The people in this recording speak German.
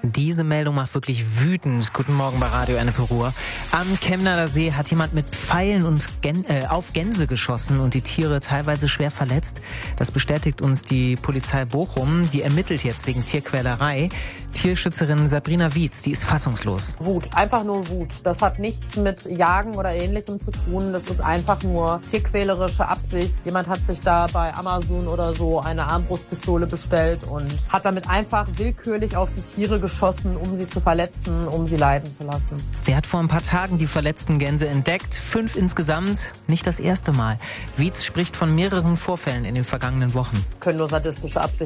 Diese Meldung macht wirklich wütend. Guten Morgen bei Radio Ennepe Ruhr. Am Kemnader See hat jemand mit Pfeilen auf Gänse geschossen und die Tiere teilweise schwer verletzt. Das bestätigt uns die Polizei Bochum. Die ermittelt jetzt wegen Tierquälerei. Tierschützerin Sabrina Wietz, die ist fassungslos. Wut, einfach nur Wut. Das hat nichts mit Jagen oder Ähnlichem zu tun. Das ist einfach nur tierquälerische Absicht. Jemand hat sich da bei Amazon oder so eine Armbrustpistole bestellt und hat damit einfach willkürlich auf die Tiere geschossen, um sie zu verletzen, um sie leiden zu lassen. Sie hat vor ein paar Tagen die verletzten Gänse entdeckt. 5 insgesamt, nicht das erste Mal. Wietz spricht von mehreren Vorfällen in den vergangenen Wochen. Können nur sadistische Absichten